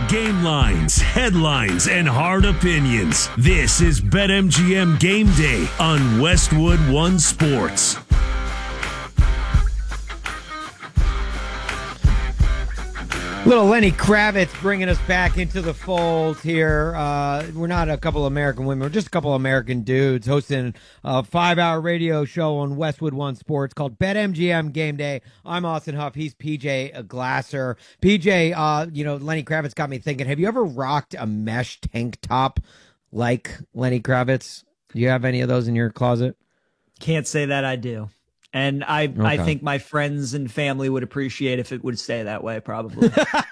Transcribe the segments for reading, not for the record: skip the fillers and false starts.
Game lines, headlines, and hard opinions. This is BetMGM Game Day on Westwood One Sports. Little Lenny Kravitz bringing us back into the fold here. We're not a couple of American women. We're just a couple of American dudes hosting a 5-hour radio show on Westwood One Sports called BetMGM Game Day. I'm Austin Huff. He's PJ Glasser. PJ, Lenny Kravitz got me thinking, have you ever rocked a mesh tank top like Lenny Kravitz? Do you have any of those in your closet? Can't say that I do. And I think my friends and family would appreciate if it would stay that way, probably.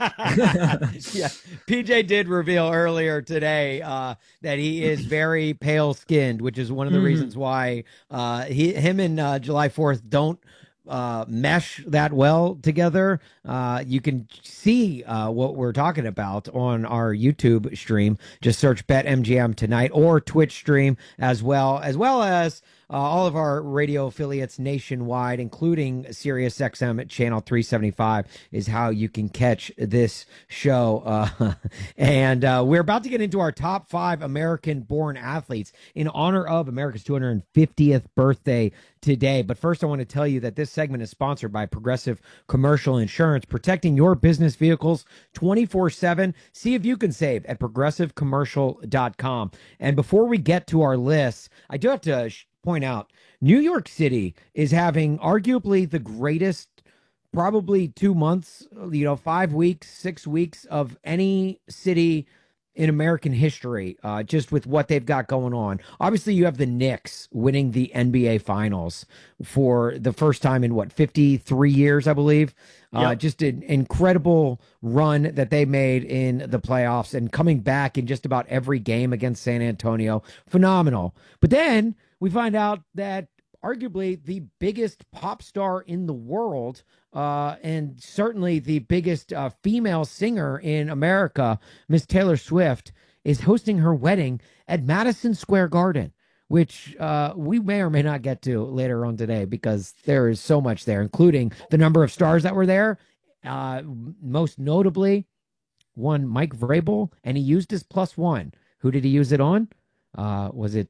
Yeah, PJ did reveal earlier today that he is very pale skinned, which is one of the reasons why him and July 4th don't mesh that well together. You can see what we're talking about on our YouTube stream. Just search BetMGM tonight, or Twitch stream as well as all of our radio affiliates nationwide, including SiriusXM at channel 375, is how you can catch this show. And we're about to get into our top 5 American-born athletes in honor of America's 250th birthday today. But first, I want to tell you that this segment is sponsored by Progressive Commercial Insurance, protecting your business vehicles 24/7. See if you can save at progressivecommercial.com. And before we get to our list, I do have to point out, New York City is having arguably the greatest, probably 2 months, 5 weeks, 6 weeks of any city in American history, just with what they've got going on. Obviously, you have the Knicks winning the NBA Finals for the first time in 53 years, I believe. Yep. Just an incredible run that they made in the playoffs and coming back in just about every game against San Antonio. Phenomenal. But then we find out that arguably the biggest pop star in the world, and certainly the biggest female singer in America, Miss Taylor Swift, is hosting her wedding at Madison Square Garden, which we may or may not get to later on today because there is so much there, including the number of stars that were there. Most notably, one Mike Vrabel, and he used his +1. Who did he use it on? Was it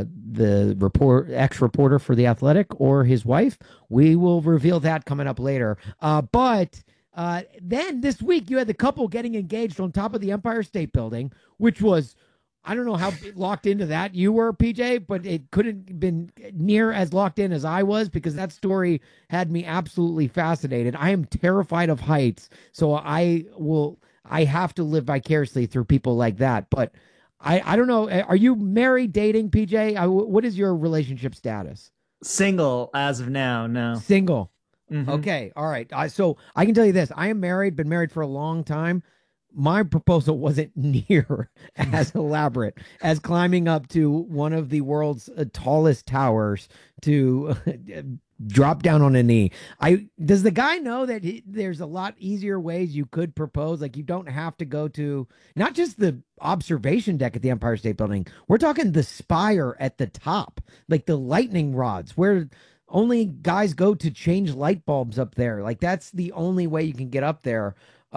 the ex-reporter for The Athletic or his wife? We will reveal that coming up later. But then this week you had the couple getting engaged on top of the Empire State Building, which was, I don't know how locked into that you were, PJ, but it couldn't have been near as locked in as I was, because that story had me absolutely fascinated. I am terrified of heights, so I have to live vicariously through people like that. But I don't know. Are you married, dating, PJ? What is your relationship status? Single as of now, no. Single. Mm-hmm. Okay. All right. So I can tell you this. I am married, been married for a long time. My proposal wasn't near as elaborate as climbing up to one of the world's tallest towers to drop down on a knee. Does the guy know that there's a lot easier ways you could propose? Like, you don't have to go to not just the observation deck at the Empire State Building. We're talking the spire at the top, like the lightning rods where only guys go to change light bulbs up there. Like, that's the only way you can get up there.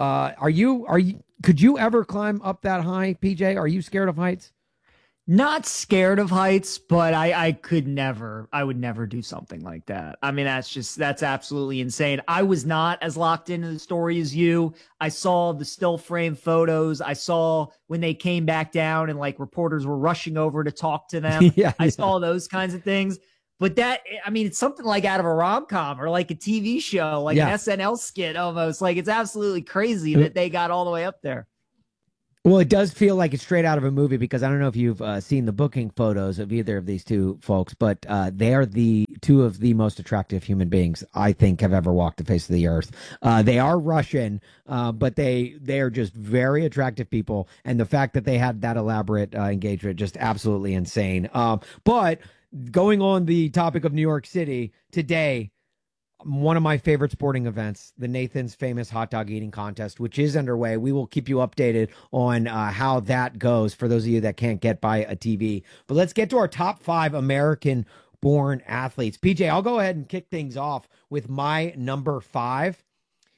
Could you ever climb up that high, PJ? Are you scared of heights? Not scared of heights, but I would never do something like that. I mean, that's absolutely insane. I was not as locked into the story as you. I saw the still frame photos. I saw when they came back down and like reporters were rushing over to talk to them. I saw those kinds of things. But it's something like out of a rom-com or like a TV show, like an SNL skit almost. Like, it's absolutely crazy that they got all the way up there. Well, it does feel like it's straight out of a movie, because I don't know if you've seen the booking photos of either of these two folks, but they are the two of the most attractive human beings I think have ever walked the face of the earth. They are Russian, but they are just very attractive people. And the fact that they had that elaborate engagement, just absolutely insane. But going on the topic of New York City today, one of my favorite sporting events, the Nathan's Famous Hot Dog Eating Contest, which is underway. We will keep you updated on how that goes for those of you that can't get by a TV. But let's get to our top 5 American-born athletes. PJ, I'll go ahead and kick things off with my number 5.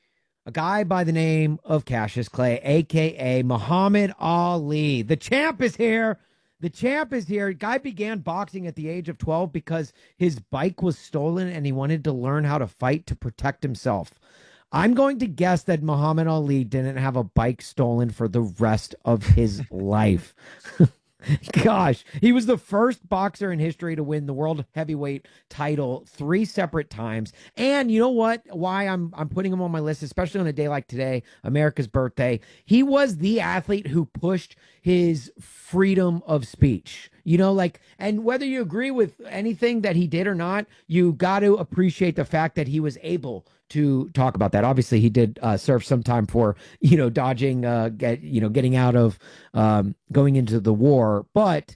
a guy by the name of Cassius Clay, aka Muhammad Ali. The champ is here. The champ is here. Guy began boxing at the age of 12 because his bike was stolen and he wanted to learn how to fight to protect himself. I'm going to guess that Muhammad Ali didn't have a bike stolen for the rest of his life. Gosh, he was the first boxer in history to win the world heavyweight title 3 separate times. And you know what? Why I'm putting him on my list, especially on a day like today, America's birthday. He was the athlete who pushed his freedom of speech. You know, like, and whether you agree with anything that he did or not, you got to appreciate the fact that he was able to talk about that. Obviously, he did serve some time for, dodging, getting out of going into the war. But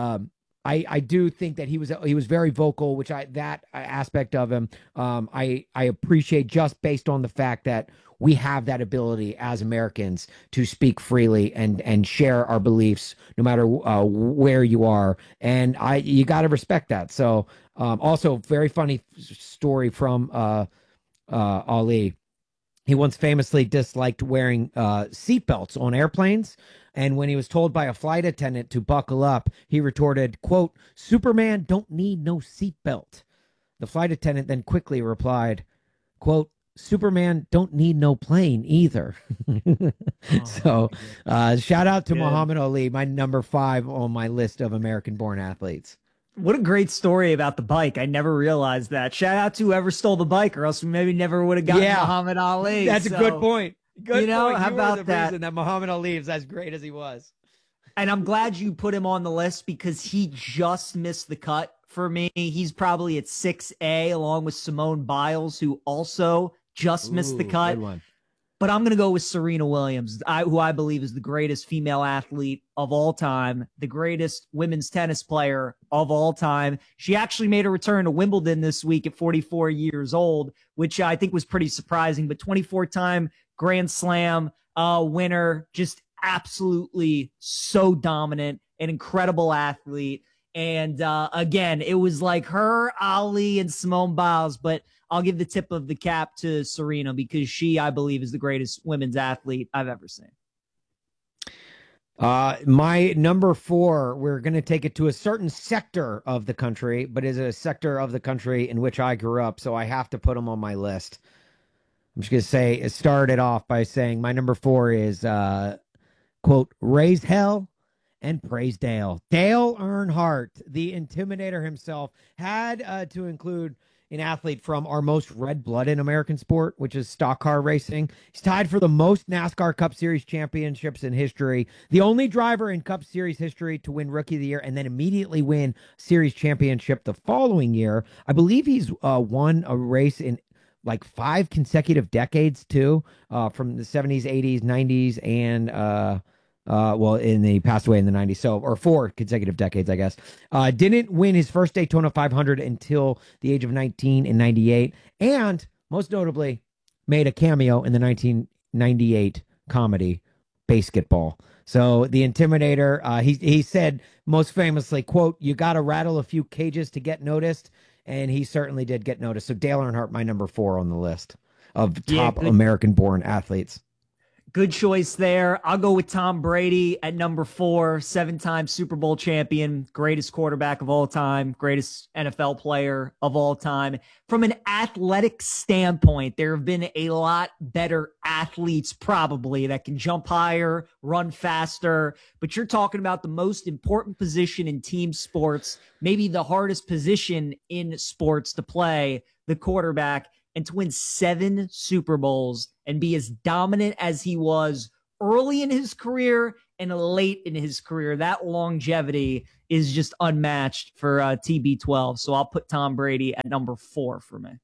I do think that he was very vocal, which that aspect of him I appreciate, just based on the fact that we have that ability as Americans to speak freely and share our beliefs no matter where you are, and you got to respect that. So also very funny story from Ali. He once famously disliked wearing seatbelts on airplanes. And when he was told by a flight attendant to buckle up, he retorted, quote, "Superman don't need no seatbelt." The flight attendant then quickly replied, quote, "Superman don't need no plane either." So shout out to Muhammad Ali, my number 5 on my list of American-born athletes. What a great story about the bike. I never realized that. Shout out to whoever stole the bike, or else we maybe never would have gotten Muhammad Ali. That's a good point. Good point. How about that? Reason that Muhammad Ali is as great as he was. And I'm glad you put him on the list because he just missed the cut for me. He's probably at 6A along with Simone Biles, who also just missed the cut. Good one. But I'm going to go with Serena Williams, who I believe is the greatest female athlete of all time, the greatest women's tennis player of all time. She actually made a return to Wimbledon this week at 44 years old, which I think was pretty surprising. But 24-time Grand Slam winner, just absolutely so dominant, an incredible athlete. And again, it was like her, Ali, and Simone Biles, but I'll give the tip of the cap to Serena because she, I believe, is the greatest women's athlete I've ever seen. My number 4, we're going to take it to a certain sector of the country, but is a sector of the country in which I grew up, so I have to put them on my list. I'm just going to say, start it off by saying my number 4 is, quote, "Raise hell and praise Dale." Dale Earnhardt, the Intimidator himself, had to include an athlete from our most red-blooded American sport, which is stock car racing. He's tied for the most NASCAR Cup Series championships in history. The only driver in Cup Series history to win Rookie of the Year and then immediately win Series championship the following year. I believe he's won a race in like 5 consecutive decades too, from the 70s, 80s, 90s, and he passed away in the 90s, or 4 consecutive decades, I guess. Didn't win his first Daytona 500 until the age of 19 in 98, and most notably made a cameo in the 1998 comedy Basketball. So the Intimidator, he said most famously, quote, "You got to rattle a few cages to get noticed," and he certainly did get noticed. So Dale Earnhardt, my number 4 on the list of top American-born athletes. Good choice there. I'll go with Tom Brady at number 4, 7-time Super Bowl champion, greatest quarterback of all time, greatest NFL player of all time. From an athletic standpoint, there have been a lot better athletes probably that can jump higher, run faster, but you're talking about the most important position in team sports, maybe the hardest position in sports to play, the quarterback. And to win 7 Super Bowls and be as dominant as he was early in his career and late in his career, that longevity is just unmatched for TB12. So I'll put Tom Brady at number 4 for me.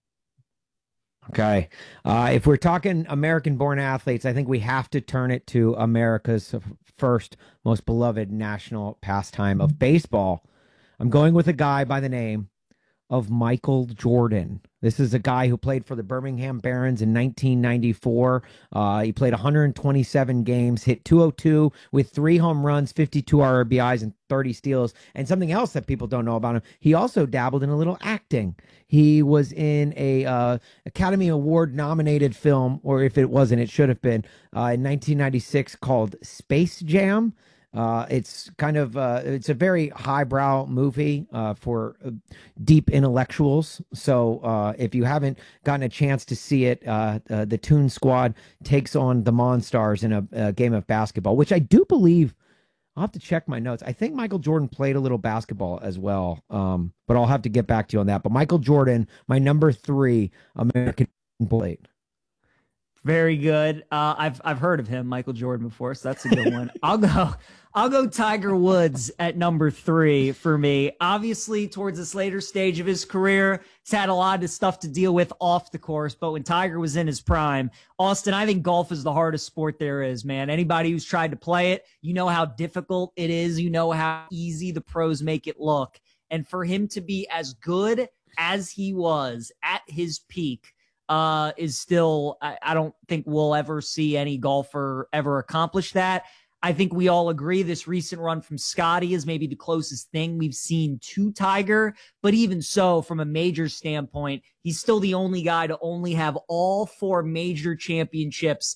Okay. If we're talking American-born athletes, I think we have to turn it to America's first most beloved national pastime of baseball. I'm going with a guy by the name of Michael Jordan. This is a guy who played for the Birmingham Barons in 1994. He played 127 games, hit 202 with 3 home runs, 52 RBIs, and 30 steals. And something else that people don't know about him, he also dabbled in a little acting. He was in a Academy Award nominated film, or if it wasn't, it should have been, in 1996 called Space Jam. It's kind of it's a very highbrow movie for deep intellectuals. So if you haven't gotten a chance to see it, the Toon Squad takes on the Monstars in a game of basketball, which I do believe. I'll have to check my notes. I think Michael Jordan played a little basketball as well, but I'll have to get back to you on that. But Michael Jordan, my number 3 American plate. Very good. I've heard of him, Michael Jordan, before, so that's a good one. I'll go Tiger Woods at number 3 for me. Obviously, towards this later stage of his career, he's had a lot of stuff to deal with off the course. But when Tiger was in his prime, Austin, I think golf is the hardest sport there is, man. Anybody who's tried to play it, you know how difficult it is. You know how easy the pros make it look. And for him to be as good as he was at his peak, is still, I don't think we'll ever see any golfer ever accomplish that. I think we all agree this recent run from Scotty is maybe the closest thing we've seen to Tiger. But even so, from a major standpoint, he's still the only guy to only have all 4 major championships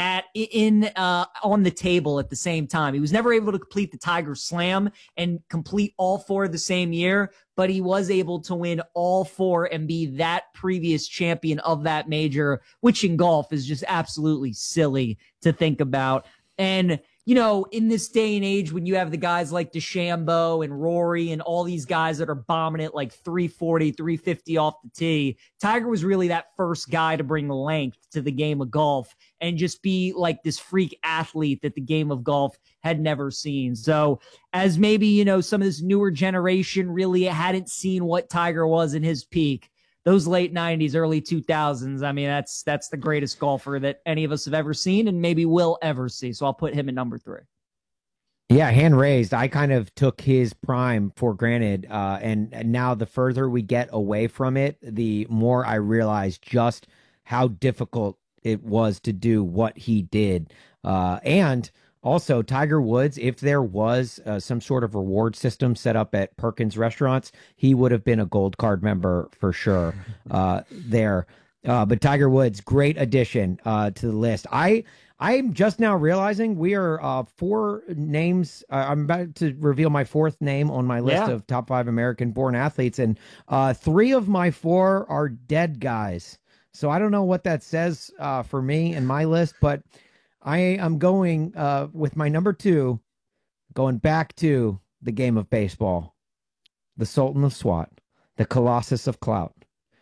on the table at the same time. He was never able to complete the Tiger Slam and complete all 4 the same year, but he was able to win all 4 and be that previous champion of that major, which in golf is just absolutely silly to think about. And you know, in this day and age, when you have the guys like DeChambeau and Rory and all these guys that are bombing it like 340, 350 off the tee, Tiger was really that first guy to bring length to the game of golf and just be like this freak athlete that the game of golf had never seen. So as maybe, you know, some of this newer generation really hadn't seen what Tiger was in his peak, those late 90s, early 2000s, I mean, that's the greatest golfer that any of us have ever seen and maybe will ever see. So I'll put him at number 3. Yeah, hand raised. I kind of took his prime for granted. And now the further we get away from it, the more I realize just how difficult it was to do what he did. And also, Tiger Woods, if there was some sort of reward system set up at Perkins restaurants, he would have been a gold card member for sure there. But Tiger Woods, great addition to the list. I'm just now realizing we are 4 names. I'm about to reveal my 4th name on my list of top 5 American-born athletes, and 3 of my 4 are dead guys. So I don't know what that says for me and my list, but I am going with my number 2, going back to the game of baseball, the Sultan of SWAT, the Colossus of Clout,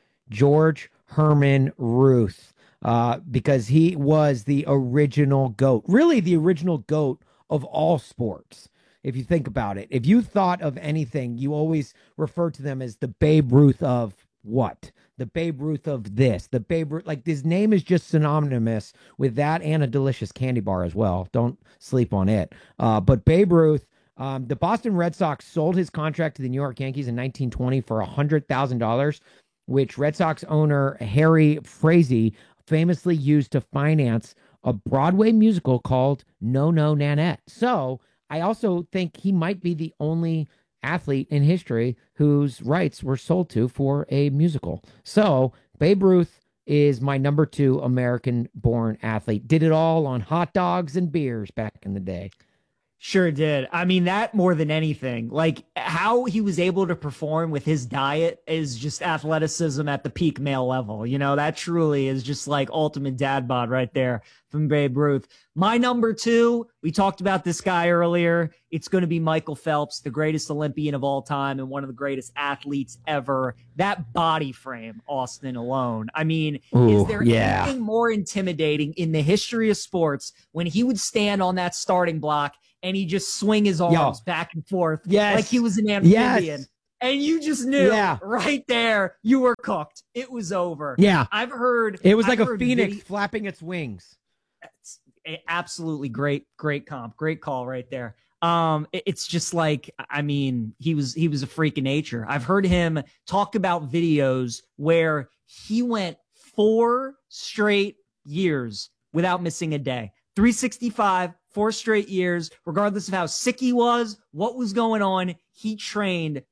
George Herman Ruth, because he was the original GOAT, really the original GOAT of all sports. If you think about it, if you thought of anything, you always refer to them as the Babe Ruth of what? The Babe Ruth of this, the Babe Ruth, like his name is just synonymous with that and a delicious candy bar as well. Don't sleep on it. But Babe Ruth, the Boston Red Sox sold his contract to the New York Yankees in 1920 for $100,000, which Red Sox owner Harry Frazee famously used to finance a Broadway musical called No No Nanette. So I also think he might be the only athlete in history whose rights were sold to for a musical. So Babe Ruth is my number 2 American-born athlete. Did it all on hot dogs and beers back in the day. Sure did. I mean, that more than anything, like how he was able to perform with his diet is just athleticism at the peak male level. You know, that truly is just like ultimate dad bod right there from Babe Ruth. My number 2, we talked about this guy earlier. It's going to be Michael Phelps, the greatest Olympian of all time and one of the greatest athletes ever. That body frame, Austin, alone. I mean, is there anything more intimidating in the history of sports when he would stand on that starting block and he just swing his arms back and forth like he was an amphibian? And you just knew right there you were cooked. It was over. Yeah. I've heard it was like a phoenix flapping its wings. Absolutely great comp. Great call right there. It's just like, I mean, he was a freak of nature. I've heard him talk about videos where he went 4 straight years without missing a day. 365, 4 straight years, regardless of how sick he was, what was going on. He trained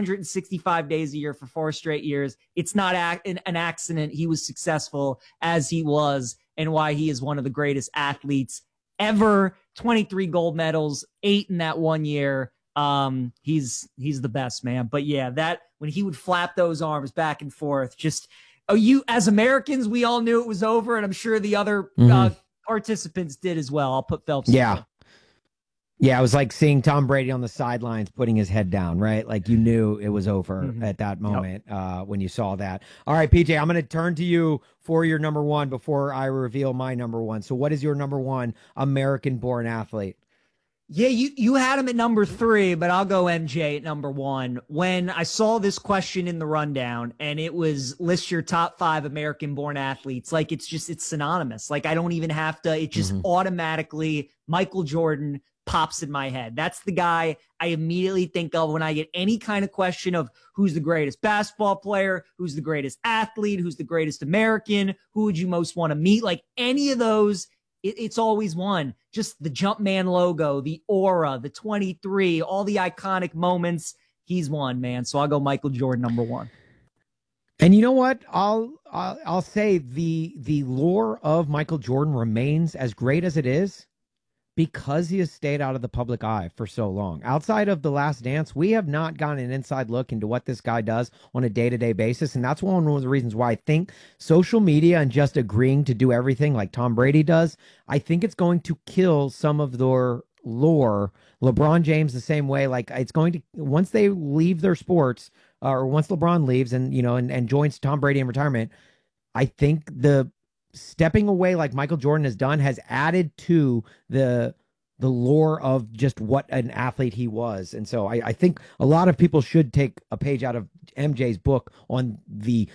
365 days a year for 4 straight years. It's not an accident he was successful as he was, and why he is one of the greatest athletes ever. 23 gold medals, 8 in that 1 year. He's the best, man. But yeah, that when he would flap those arms back and forth, just as Americans, we all knew it was over, and I'm sure the other participants did as well. I'll put Phelps. Yeah. Yeah, it was like seeing Tom Brady on the sidelines putting his head down, right? Like you knew it was over at that moment when you saw that. All right, PJ, I'm going to turn to you for your number one before I reveal my number one. So what is your number one American-born athlete? Yeah, you had him at number 3, but I'll go MJ at number 1. When I saw this question in the rundown and it was list your top 5 American-born athletes, like it's synonymous. Like I don't even have to, it just automatically, Michael Jordan pops in my head. That's the guy I immediately think of when I get any kind of question of who's the greatest basketball player, who's the greatest athlete, who's the greatest American, who would you most want to meet? Like any of those, it's always one. Just the Jumpman logo, the aura, the 23, all the iconic moments. He's one, man. So I'll go Michael Jordan number 1. And you know what? I'll say the lore of Michael Jordan remains as great as it is because he has stayed out of the public eye for so long. Outside of The Last Dance, we have not gotten an inside look into what this guy does on a day-to-day basis, and that's one of the reasons why I think social media and just agreeing to do everything like Tom Brady does, I think it's going to kill some of their lore. LeBron James the same way. Like it's going to, once they leave their sports, or once LeBron leaves and and joins Tom Brady in retirement, I think the stepping away like Michael Jordan has done has added to the lore of just what an athlete he was. And so I think a lot of people should take a page out of MJ's book on the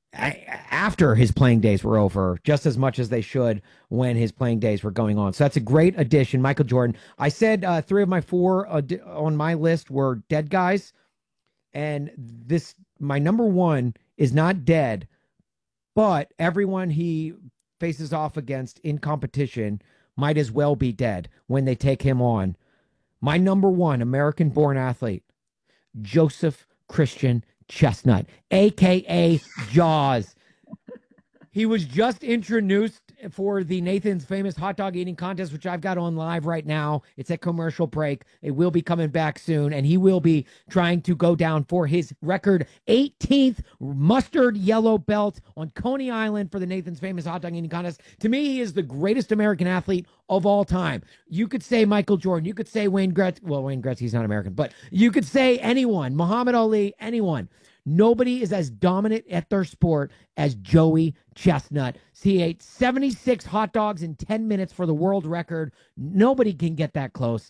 after his playing days were over, just as much as they should when his playing days were going on. So that's a great addition, Michael Jordan. I said 3 of my 4 on my list were dead guys. And my number 1 is not dead, but everyone he faces off against in competition might as well be dead when they take him on. My number 1 American-born athlete, Joseph Christian Chestnut, a.k.a. Jaws. He was just introduced for the Nathan's Famous Hot Dog Eating Contest, which I've got on live right now. It's at commercial break. It will be coming back soon, and he will be trying to go down for his record 18th mustard yellow belt on Coney Island for the Nathan's Famous Hot Dog Eating Contest. To me, he is the greatest American athlete of all time. You could say Michael Jordan. You could say Wayne Gretzky. Well, Wayne Gretzky's not American, but you could say anyone, Muhammad Ali, anyone. Nobody is as dominant at their sport as Joey Chestnut. He ate 76 hot dogs in 10 minutes for the world record. Nobody can get that close.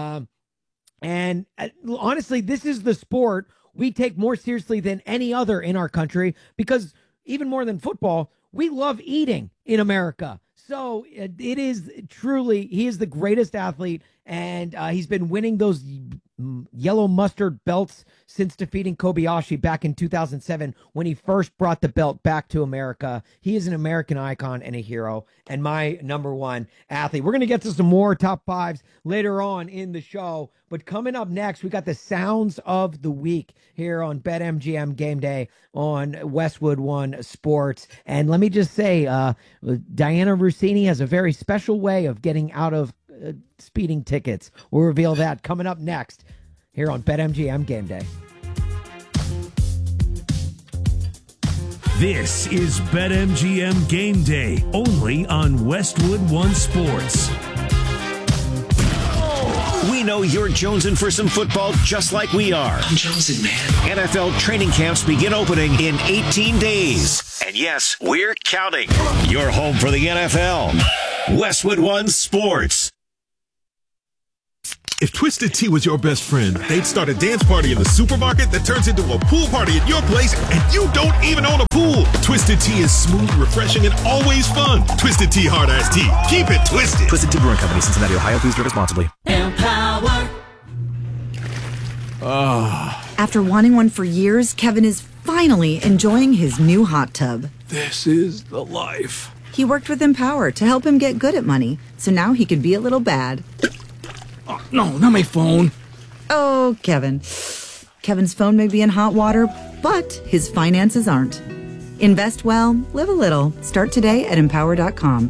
And honestly, this is the sport we take more seriously than any other in our country because even more than football, we love eating in America. So it is truly, he is the greatest athlete, and he's been winning those yellow mustard belts since defeating Kobayashi back in 2007 when he first brought the belt back to America. He is an American icon and a hero, and my number 1 athlete. We're going to get to some more top 5s later on in the show, but coming up next, we got the sounds of the week here on BetMGM Game Day on Westwood One Sports. And let me just say, Diana Rossini has a very special way of getting out of speeding tickets. We'll reveal that coming up next here on BetMGM Game Day. This is BetMGM Game Day, only on Westwood One Sports. We know you're jonesing for some football just like we are. I'm jonesing, man. NFL training camps begin opening in 18 days. And yes, we're counting. You're home for the NFL. Westwood One Sports. If Twisted Tea was your best friend, they'd start a dance party in the supermarket that turns into a pool party at your place, and you don't even own a pool. Twisted Tea is smooth, refreshing, and always fun. Twisted Tea Hard Iced Tea. Keep it twisted. Twisted Tea Brewing Company, Cincinnati, Ohio. Please drink responsibly. Empower After wanting one for years, Kevin is finally enjoying his new hot tub. This is the life. He worked with Empower to help him get good at money, so now he could be a little bad. Oh, no, not my phone. Oh, Kevin. Kevin's phone may be in hot water, but his finances aren't. Invest well, live a little. Start today at Empower.com.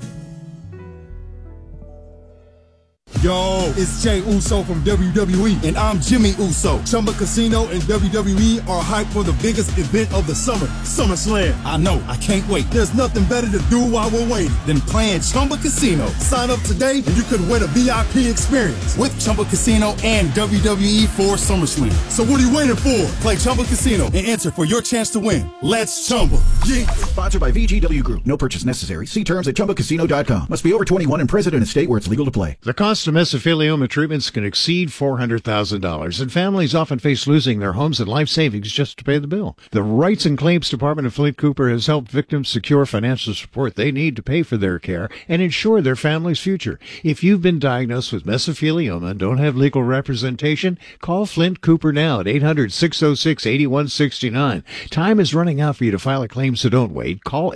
Yo, it's Jay Uso from WWE, and I'm Jimmy Uso. Chumba Casino and WWE are hyped for the biggest event of the summer, SummerSlam. I know, I can't wait. There's nothing better to do while we're waiting than playing Chumba Casino. Sign up today and you could win a VIP experience with Chumba Casino and WWE for SummerSlam. So what are you waiting for? Play Chumba Casino and enter for your chance to win. Let's Chumba. Yeah. Sponsored by VGW Group. No purchase necessary. See terms at ChumbaCasino.com. Must be over 21 and present in a state where it's legal to play. The cost of mesothelioma treatments can exceed $400,000, and families often face losing their homes and life savings just to pay the bill. The Rights and Claims Department of Flint Cooper has helped victims secure financial support they need to pay for their care and ensure their family's future. If you've been diagnosed with mesothelioma and don't have legal representation, call Flint Cooper now at 800-606-8169. Time is running out for you to file a claim, so don't wait. Call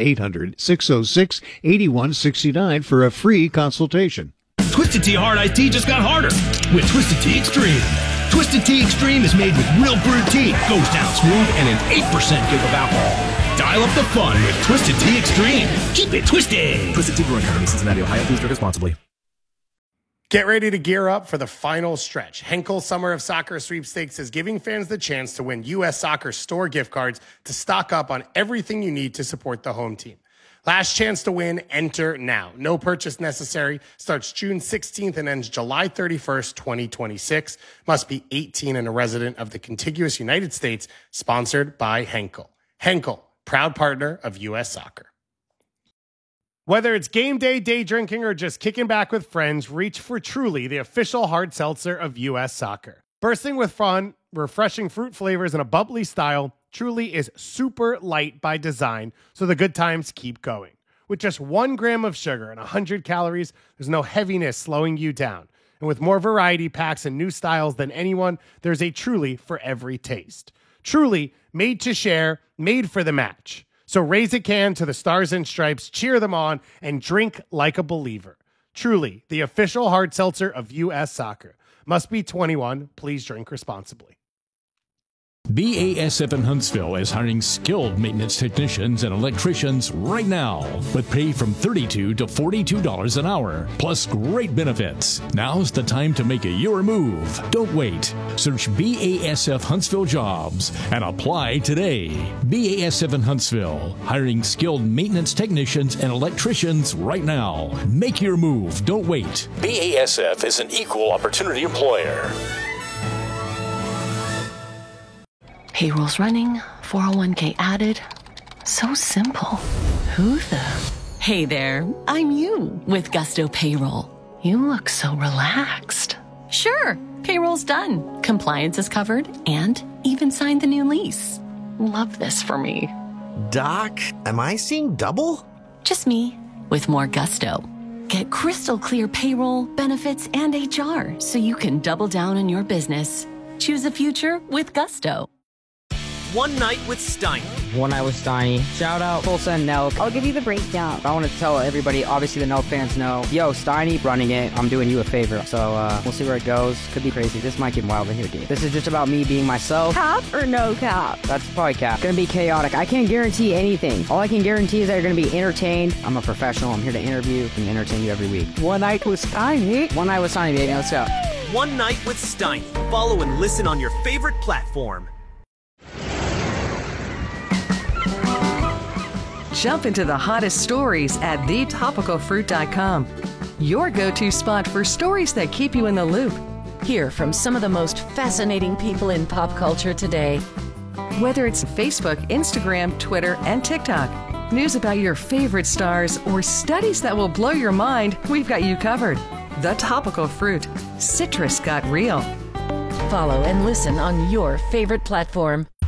800-606-8169 for a free consultation. Twisted Tea Hard Iced Tea just got harder with Twisted Tea Extreme. Twisted Tea Extreme is made with real brewed tea, goes down smooth, and an 8% give of alcohol. Dial up the fun with Twisted Tea Extreme. Keep it twisted. Twisted Tea Brewing Company, Cincinnati, Ohio. Please drink responsibly. Get ready to gear up for the final stretch. Henkel Summer of Soccer Sweepstakes is giving fans the chance to win U.S. Soccer store gift cards to stock up on everything you need to support the home team. Last chance to win, enter now. No purchase necessary. Starts June 16th and ends July 31st, 2026. Must be 18 and a resident of the contiguous United States. Sponsored by Henkel. Henkel, proud partner of U.S. Soccer. Whether it's game day, day drinking, or just kicking back with friends, reach for Truly, the official hard seltzer of U.S. Soccer. Bursting with fun, refreshing fruit flavors, and a bubbly style, Truly is super light by design, so the good times keep going. With just 1 gram of sugar and 100 calories, there's no heaviness slowing you down. And with more variety packs and new styles than anyone, there's a Truly for every taste. Truly, made to share, made for the match. So raise a can to the Stars and Stripes, cheer them on, and drink like a believer. Truly, the official hard seltzer of U.S. Soccer. Must be 21. Please drink responsibly. BASF in Huntsville is hiring skilled maintenance technicians and electricians right now with pay from $32 to $42 an hour, plus great benefits. Now's the time to make your move. Don't wait. Search BASF Huntsville Jobs and apply today. BASF in Huntsville, hiring skilled maintenance technicians and electricians right now. Make your move. Don't wait. BASF is an equal opportunity employer. Payroll's running, 401k added. So simple. Who the? Hey there, I'm you with Gusto Payroll. You look so relaxed. Sure, payroll's done. Compliance is covered and even signed the new lease. Love this for me. Doc, am I seeing double? Just me with more Gusto. Get crystal clear payroll, benefits, and HR so you can double down on your business. Choose a future with Gusto. One Night with Steiny. One Night with Steiny. Shout out Tulsa and Nelk. I'll give you the breakdown. I want to tell everybody, obviously the Nelk fans know, yo, Steiny running it. I'm doing you a favor. So we'll see where it goes. Could be crazy. This might get wild in here, dude. This is just about me being myself. Cap or no cap? That's probably cap. Gonna be chaotic. I can't guarantee anything. All I can guarantee is that you're gonna be entertained. I'm a professional. I'm here to interview and entertain you every week. One Night with Steiny. One Night with Steiny, baby. Let's go. One Night with Steiny. Follow and listen on your favorite platform. Jump into the hottest stories at thetopicalfruit.com. Your go-to spot for stories that keep you in the loop. Hear from some of the most fascinating people in pop culture today. Whether it's Facebook, Instagram, Twitter, and TikTok, news about your favorite stars, or studies that will blow your mind, we've got you covered. The Topical Fruit. Citrus got real. Follow and listen on your favorite platform.